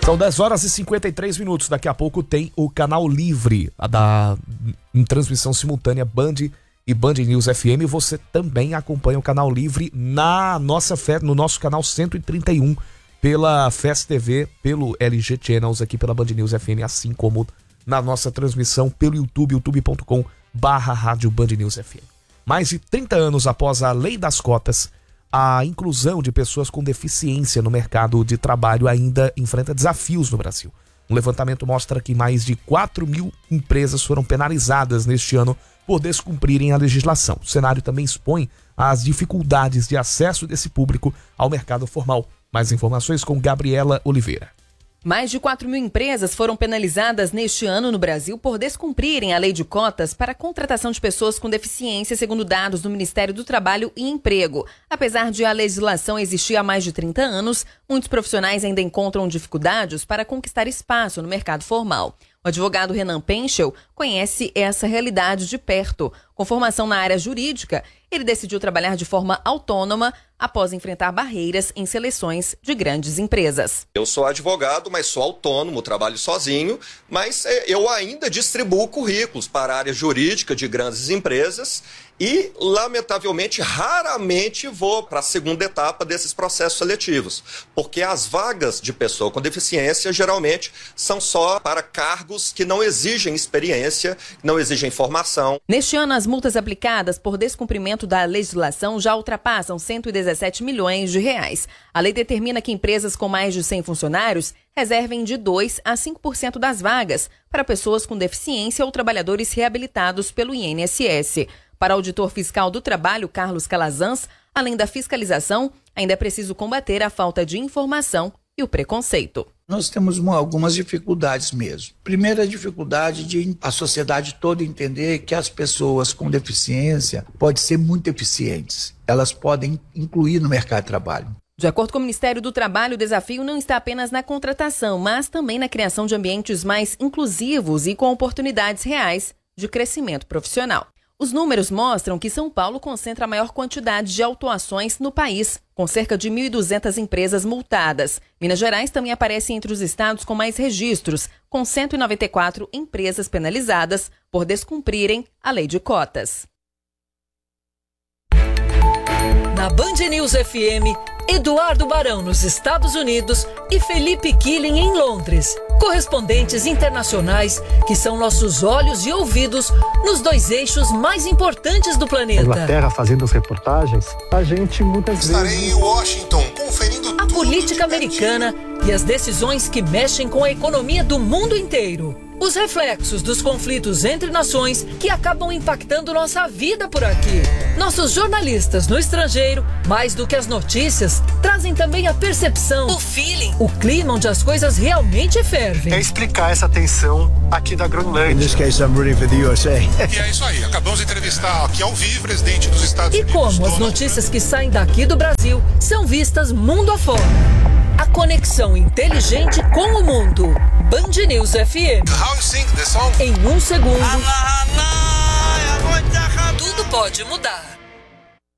São 10 horas e 53 minutos. Daqui a pouco tem o Canal Livre, em transmissão simultânea Band e Band News FM. Você também acompanha o Canal Livre no nosso canal 131, pela FES TV, pelo LG Channels, aqui pela Band News FM, assim como na nossa transmissão pelo YouTube, youtube.com/Rádio Band News FM. Mais de 30 anos após a Lei das Cotas, a inclusão de pessoas com deficiência no mercado de trabalho ainda enfrenta desafios no Brasil. Um levantamento mostra que mais de 4.000 empresas foram penalizadas neste ano por descumprirem a legislação. O cenário também expõe as dificuldades de acesso desse público ao mercado formal. Mais informações com Gabriela Oliveira. Mais de 4.000 empresas foram penalizadas neste ano no Brasil por descumprirem a lei de cotas para a contratação de pessoas com deficiência, segundo dados do Ministério do Trabalho e Emprego. Apesar de a legislação existir há mais de 30 anos, muitos profissionais ainda encontram dificuldades para conquistar espaço no mercado formal. O advogado Renan Penchel conhece essa realidade de perto. Com formação na área jurídica, ele decidiu trabalhar de forma autônoma após enfrentar barreiras em seleções de grandes empresas. Eu sou advogado, mas sou autônomo, trabalho sozinho, mas eu ainda distribuo currículos para a área jurídica de grandes empresas e, lamentavelmente, raramente vou para a segunda etapa desses processos seletivos, porque as vagas de pessoa com deficiência geralmente são só para cargos que não exigem experiência, não exigem formação. Neste ano, as multas aplicadas por descumprimento da legislação já ultrapassam 117 milhões de reais. A lei determina que empresas com mais de 100 funcionários reservem de 2% a 5% das vagas para pessoas com deficiência ou trabalhadores reabilitados pelo INSS. Para o auditor fiscal do trabalho, Carlos Calazans, além da fiscalização, ainda é preciso combater a falta de informação e o preconceito. Nós temos algumas dificuldades mesmo. Primeira dificuldade de a sociedade toda entender que as pessoas com deficiência podem ser muito eficientes. Elas podem incluir no mercado de trabalho. De acordo com o Ministério do Trabalho, o desafio não está apenas na contratação, mas também na criação de ambientes mais inclusivos e com oportunidades reais de crescimento profissional. Os números mostram que São Paulo concentra a maior quantidade de autuações no país, com cerca de 1.200 empresas multadas. Minas Gerais também aparece entre os estados com mais registros, com 194 empresas penalizadas por descumprirem a lei de cotas. Na Band News FM, Eduardo Barão nos Estados Unidos e Felipe Killing em Londres. Correspondentes internacionais que são nossos olhos e ouvidos nos dois eixos mais importantes do planeta. Inglaterra fazendo as reportagens, a gente muitas vezes... Estarei em Washington conferindo a política americana e as decisões que mexem com a economia do mundo inteiro. Os reflexos dos conflitos entre nações que acabam impactando nossa vida por aqui. Nossos jornalistas no estrangeiro, mais do que as notícias, trazem também a percepção, o feeling, o clima onde as coisas realmente fervem. É explicar essa tensão aqui da Groenlândia. In this case, I'm rooting for the USA. E é isso aí, acabamos de entrevistar aqui ao vivo o presidente dos Estados Unidos. E como as notícias que saem daqui do Brasil são vistas mundo afora. A conexão inteligente com o mundo. Band News FM. How you sing the song? Em um segundo, tudo pode mudar.